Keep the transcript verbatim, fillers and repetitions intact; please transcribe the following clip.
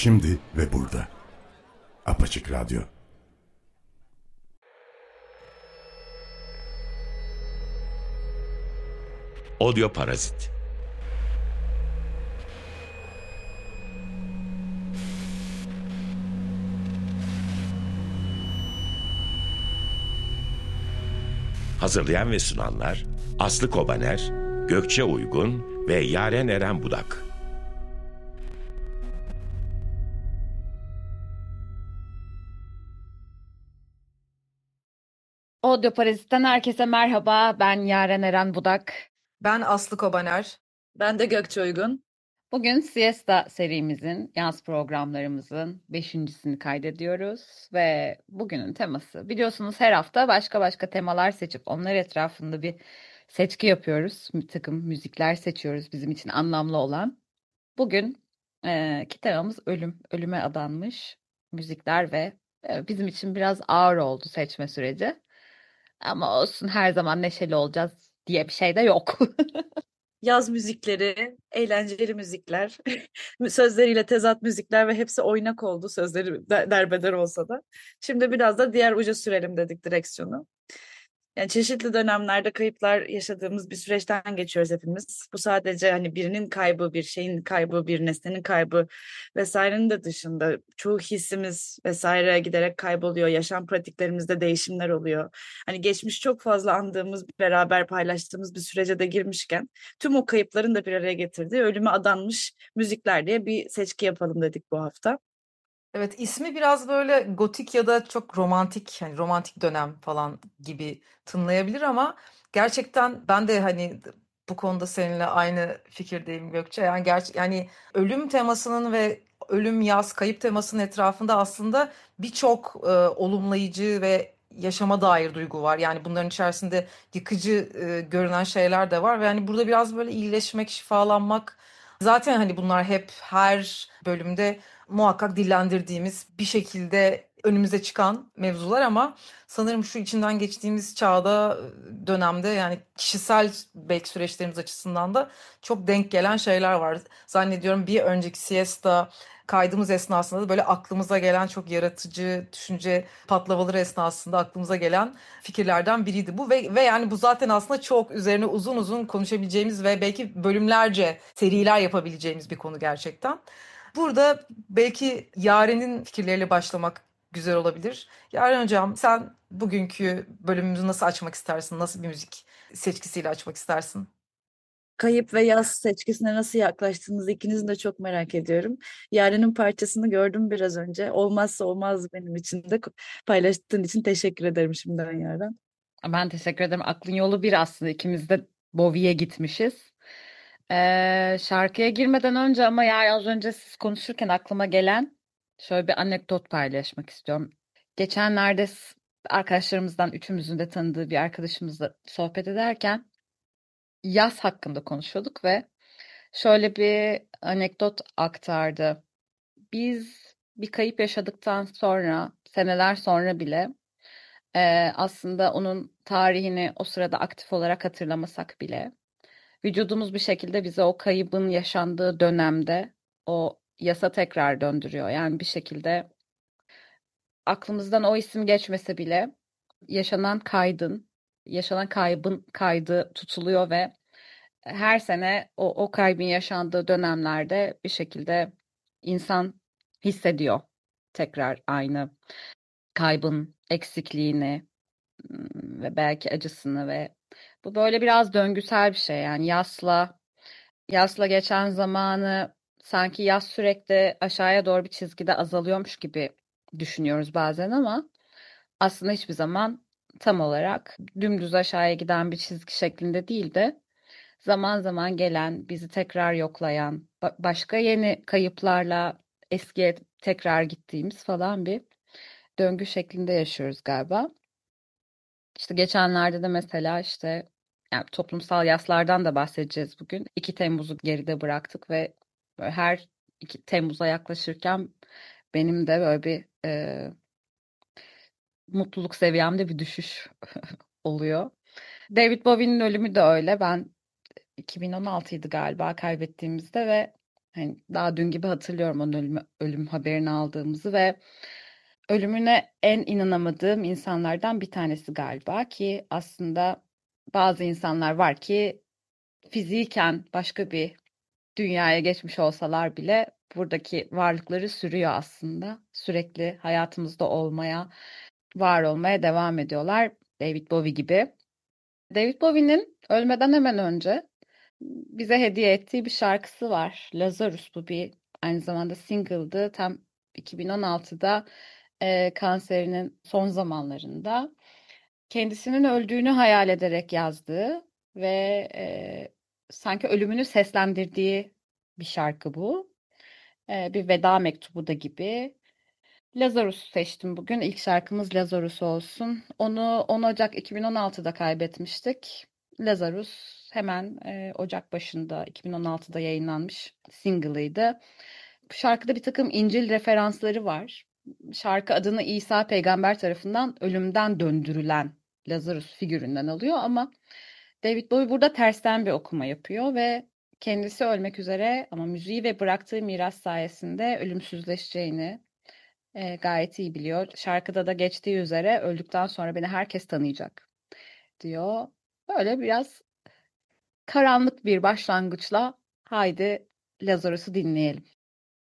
Şimdi ve burada. Apaçık Radyo. Audio Parazit. Hazırlayan ve sunanlar Aslı Kobaner, Gökçe Uygun ve Yaren Eren Budak. Audio Parazit'ten herkese merhaba. Ben Yaren Eren Budak. Ben Aslı Kobaner. Ben de Gökçe Uygun. Bugün Siesta serimizin, yaz programlarımızın beşincisini kaydediyoruz ve bugünün teması, biliyorsunuz her hafta başka başka temalar seçip onlar etrafında bir seçki yapıyoruz. Bir takım müzikler seçiyoruz bizim için anlamlı olan. Bugün e, ki temamız ölüm, ölüme adanmış müzikler ve e, bizim için biraz ağır oldu seçme süreci. Ama olsun, her zaman neşeli olacağız diye bir şey de yok. Yaz müzikleri, eğlenceli müzikler, sözleriyle tezat müzikler ve hepsi oynak oldu, sözleri der- derbeder olsa da. Şimdi biraz da diğer uca sürelim dedik direksiyonu. Yani çeşitli dönemlerde kayıplar yaşadığımız bir süreçten geçiyoruz hepimiz. Bu sadece hani birinin kaybı, bir şeyin kaybı, bir nesnenin kaybı vesairenin de dışında çoğu hissimiz vesaire giderek kayboluyor. Yaşam pratiklerimizde değişimler oluyor. Hani geçmiş çok fazla andığımız, beraber paylaştığımız bir sürece de girmişken tüm o kayıpların da bir araya getirdiği ölüme adanmış müzikler diye bir seçki yapalım dedik bu hafta. Evet, ismi biraz böyle gotik ya da çok romantik, hani romantik dönem falan gibi tınlayabilir ama gerçekten ben de hani bu konuda seninle aynı fikirdeyim Gökçe. Yani gerçi yani ölüm temasının ve ölüm, yaz, kayıp temasının etrafında aslında birçok e, olumlayıcı ve yaşama dair duygu var. Yani bunların içerisinde yıkıcı e, görünen şeyler de var ve hani burada biraz böyle iyileşmek, şifalanmak, zaten hani bunlar hep her bölümde muhakkak dillendirdiğimiz bir şekilde önümüze çıkan mevzular ama sanırım şu içinden geçtiğimiz çağda, dönemde, yani kişisel belki süreçlerimiz açısından da çok denk gelen şeyler var. Zannediyorum bir önceki siesta kaydımız esnasında da böyle aklımıza gelen çok yaratıcı düşünce patlamaları esnasında aklımıza gelen fikirlerden biriydi bu ve, ve yani bu zaten aslında çok üzerine uzun uzun konuşabileceğimiz ve belki bölümlerce seriler yapabileceğimiz bir konu gerçekten. Burada belki Yaren'in fikirleriyle başlamak güzel olabilir. Yaren Hocam, sen bugünkü bölümümüzü nasıl açmak istersin? Nasıl bir müzik seçkisiyle açmak istersin? Kayıp ve yaz seçkisine nasıl yaklaştığınızı ikinizi de çok merak ediyorum. Yaren'in parçasını gördüm biraz önce. Olmazsa olmaz benim için de paylaştığın için teşekkür ederim şimdiden Yaren. Ben teşekkür ederim. Aklın yolu bir aslında. İkimiz de Bowie'ye gitmişiz. Ee, şarkıya girmeden önce ama ya az önce siz konuşurken aklıma gelen şöyle bir anekdot paylaşmak istiyorum. Geçenlerde s- arkadaşlarımızdan üçümüzün de tanıdığı bir arkadaşımızla sohbet ederken yaz hakkında konuşuyorduk ve şöyle bir anekdot aktardı. Biz bir kayıp yaşadıktan sonra, seneler sonra bile e, aslında onun tarihini o sırada aktif olarak hatırlamasak bile vücudumuz bir şekilde bize o kaybın yaşandığı dönemde o yasa tekrar döndürüyor. Yani bir şekilde aklımızdan o isim geçmese bile yaşanan kaydın, yaşanan kaybın kaydı tutuluyor ve her sene o, o kaybın yaşandığı dönemlerde bir şekilde insan hissediyor tekrar aynı kaybın eksikliğini ım, ve belki acısını ve bu böyle biraz döngüsel bir şey. Yani yasla yasla geçen zamanı sanki yas sürekli aşağıya doğru bir çizgide azalıyormuş gibi düşünüyoruz bazen ama aslında hiçbir zaman tam olarak dümdüz aşağıya giden bir çizgi şeklinde değil de zaman zaman gelen, bizi tekrar yoklayan, ba- başka yeni kayıplarla eskiye tekrar gittiğimiz falan bir döngü şeklinde yaşıyoruz galiba. İşte geçenlerde de mesela işte yani toplumsal yaslardan da bahsedeceğiz bugün. iki Temmuz'u geride bıraktık ve böyle her iki Temmuz'a yaklaşırken benim de böyle bir e, mutluluk seviyemde bir düşüş oluyor. David Bowie'nin ölümü de öyle. Ben iki bin on altıydı galiba kaybettiğimizde ve Hani daha dün gibi hatırlıyorum onun ölüm, ölüm haberini aldığımızı ve ölümüne en inanamadığım insanlardan bir tanesi galiba ki aslında bazı insanlar var ki fiziken başka bir dünyaya geçmiş olsalar bile buradaki varlıkları sürüyor aslında. Sürekli hayatımızda olmaya, var olmaya devam ediyorlar. David Bowie gibi. David Bowie'nin ölmeden hemen önce bize hediye ettiği bir şarkısı var. Lazarus, bu bir aynı zamanda single'dı. Tam iki bin on altıda e, kanserinin son zamanlarında kendisinin öldüğünü hayal ederek yazdığı ve e, sanki ölümünü seslendirdiği bir şarkı bu. E, bir veda mektubu da gibi. Lazarus seçtim bugün. İlk şarkımız Lazarus olsun. Onu on Ocak iki bin on altıda kaybetmiştik. Lazarus hemen e, Ocak başında iki bin on altıda yayınlanmış single'ıydı. Bu şarkıda bir takım İncil referansları var. Şarkı adını İsa peygamber tarafından ölümden döndürülen Lazarus figüründen alıyor ama David Bowie burada tersten bir okuma yapıyor ve kendisi ölmek üzere ama müziği ve bıraktığı miras sayesinde ölümsüzleşeceğini e, gayet iyi biliyor. Şarkıda da geçtiği üzere öldükten sonra beni herkes tanıyacak diyor. Böyle biraz karanlık bir başlangıçla haydi Lazarus'u dinleyelim.